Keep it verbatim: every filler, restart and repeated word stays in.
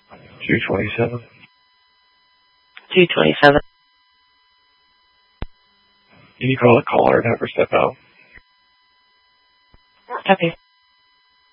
two twenty-seven. two twenty-seven. Can you call a caller and have her step out? Copy.